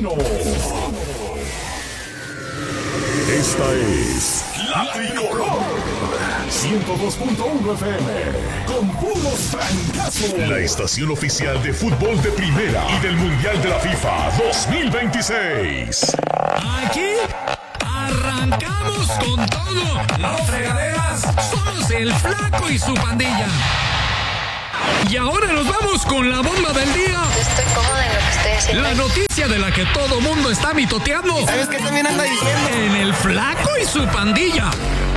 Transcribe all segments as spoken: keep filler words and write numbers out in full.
Lozano. Esta es La Tricolor ciento dos punto uno F M con puros francazos. La estación oficial de fútbol de primera y del Mundial de la FIFA dos mil veintiséis. Aquí arrancamos con todo. Los fregaderas somos el Flaco y su pandilla. Y ahora nos vamos con la bomba del día. Yo estoy cómoda en lo que estoy haciendo. La noticia de la que todo mundo está mitoteando. ¿Sabes qué también anda diciendo? En el Flaco y su pandilla.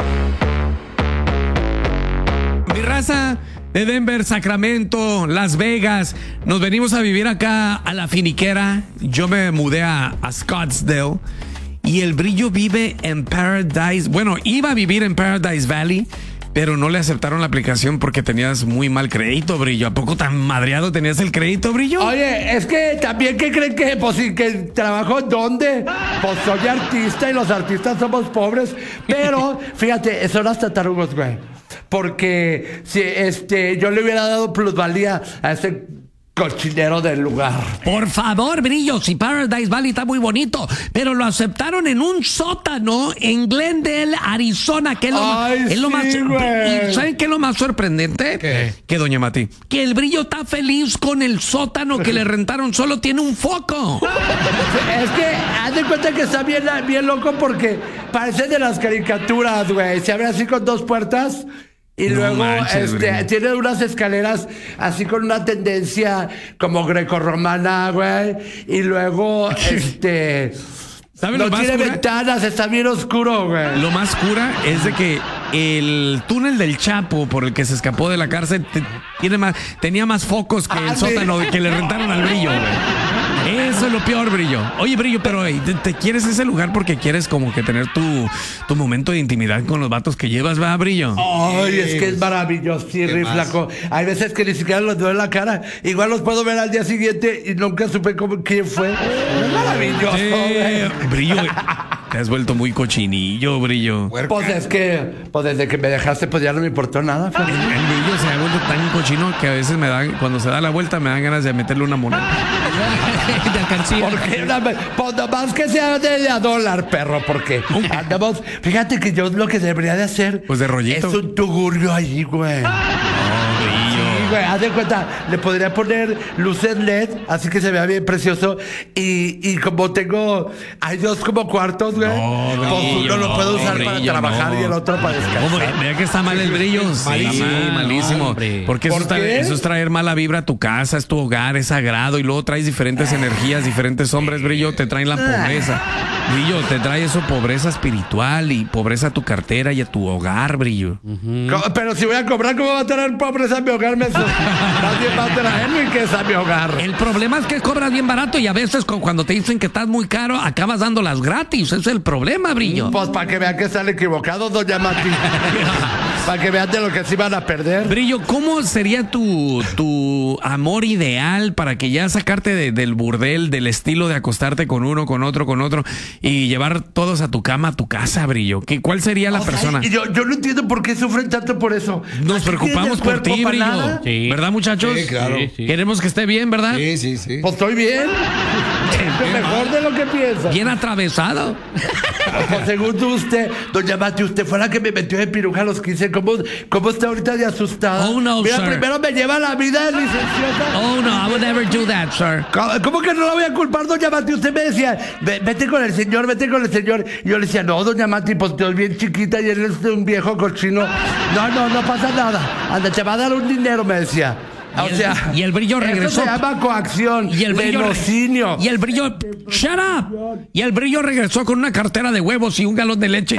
Mi raza de Denver, Sacramento, Las Vegas. Nos venimos a vivir acá a la finiquera. Yo me mudé a, a Scottsdale. Y el Brillo vive en Paradise. Bueno, iba a vivir en Paradise Valley, pero no le aceptaron la aplicación porque tenías muy mal crédito, Brillo. ¿A poco tan madreado tenías el crédito, Brillo? Oye, es que también, ¿qué creen que? Pues sí, que trabajo dónde? Pues soy artista y los artistas somos pobres. Pero, fíjate, son hasta tarugos, güey. Porque si este, yo le hubiera dado plusvalía a ese cochinero del lugar. Por favor, Brillo, si Paradise Valley está muy bonito, pero lo aceptaron en un sótano en Glendale, Arizona, que es lo, Ay, más, es lo sí, más... güey. ¿Y saben qué es lo más sorprendente? ¿Qué? Que, doña Mati, que el Brillo está feliz con el sótano que le rentaron, solo tiene un foco. Es que haz de cuenta que está bien, bien loco porque parece de las caricaturas, güey. Se abre así con dos puertas. Y No luego manches, este, Brillo. tiene unas escaleras así con una tendencia como grecorromana, güey. Y luego, este... ¿Saben no lo más tiene cura? ventanas, está bien oscuro, güey. Lo más cura es de que el túnel del Chapo por el que se escapó de la cárcel te- tiene más, tenía más focos que Ah, el sí. sótano que le rentaron al Brillo, güey. Eso es lo peor, Brillo. Oye, Brillo, pero hey, te, te quieres ese lugar porque quieres como que tener tu, tu momento de intimidad con los vatos que llevas, ¿va, Brillo? Ay, es que es maravilloso, sí, flaco. Hay veces que ni siquiera los veo en la cara. Igual los puedo ver al día siguiente y nunca supe cómo, quién fue. Es maravilloso, Eh, güey. Brillo, te has vuelto muy cochinillo, Brillo. Pues es que, pues desde que me dejaste, pues ya no me importó nada, flaco. El Brillo se ha vuelto tan cochino que a veces me dan, cuando se da la vuelta, me dan ganas de meterle una moneda. De alcancía. Porque una vez- pues nomás que sea de a dólar, perro, porque andamos. Fíjate que yo lo que debería de hacer Pues de rollito. es un tugurio ahí, güey. Sí, güey, haz de cuenta, le podría poner luces L E D, así que se vea bien precioso. Y, y como tengo, hay dos como cuartos, güey. No, pues Brillo, uno lo puedo usar Brillo, para trabajar no. y el otro para ¿Cómo? descansar. Vea que está mal el Brillo. Sí, Malísimo. malísimo. hombre. Porque eso, ¿Por está- qué? eso es traer mala vibra a tu casa, es tu hogar, es sagrado. Y luego traes diferentes energías, diferentes hombres, Brillo, te traen la pobreza. Brillo, te trae eso, pobreza espiritual y pobreza a tu cartera y a tu hogar, Brillo. Co- Pero si voy a cobrar, ¿cómo va a tener pobreza a mi hogar? Me su- Nadie va a traer riqueza a mi hogar. El problema es que cobras bien barato y a veces cu- cuando te dicen que estás muy caro, acabas dándolas gratis. Ese es el problema, Brillo. Pues para que vean que están equivocados, doña Mati. Para que vean de lo que se iban a perder. Brillo, ¿cómo sería tu, tu amor ideal para que ya sacarte de- del burdel, del estilo de acostarte con uno, con otro, con otro y llevar todos a tu cama, a tu casa, Brillo? ¿Qué, ¿Cuál sería la O sea, persona? y yo, yo no entiendo por qué sufren tanto por eso. Nos ¿Aquí preocupamos tienes por cuerpo ti, para Brillo. nada? Sí. ¿Verdad, muchachos? Sí, claro. Sí, sí. Queremos que esté bien, ¿verdad? Sí, sí, sí. Pues estoy bien. Estoy mejor de lo que piensa. Bien atravesado. Pues según usted, doña Mati, usted fue la que me metió de piruja a los quince. ¿Cómo, cómo está ahorita de asustada? Oh, no, Mira, sir. primero me lleva la vida de licenciada. Oh, no, I would never do that, sir. ¿Cómo, cómo que no la voy a culpar, doña Mati? Usted me decía, "Ve- vete con el señor, vete con el señor". Y yo le decía, no, doña Mati, pues estoy bien chiquita y él es un viejo cochino. No, no, no pasa nada. Anda, te va a dar un dinero, me decía. O Y el- sea, y el Brillo regresó. Eso se llama coacción. Y el brillo. Lenocinio. Y el Brillo. Shut up. Y el Brillo regresó con una cartera de huevos y un galón de leche.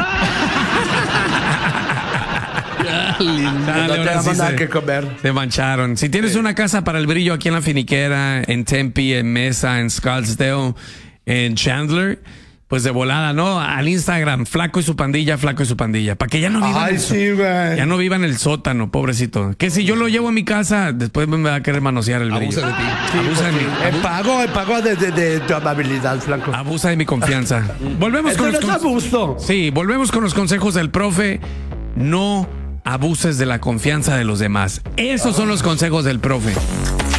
Dale, No ahora tenemos sí nada se- que comer. Se mancharon. Si tienes una casa para el Brillo aquí en la Finiquera, en Tempe, en Mesa, en Scottsdale, en Chandler, pues de volada, ¿no? Al Instagram, Flaco y su pandilla, Flaco y su pandilla. Para que ya no vivan. Ay, en el so- sí, güey. Ya no viva en el sótano, pobrecito. Que si yo lo llevo a mi casa, después me va a querer manosear el Brillo. Abusa de ti. Abusa de mi, En pago, en pago de, de- de tu amabilidad, Flaco. abusa de mi confianza. Volvemos Eso con no los es con- abuso. Sí, volvemos con los consejos del profe. No abuses de la confianza de los demás. Esos son los consejos del profe.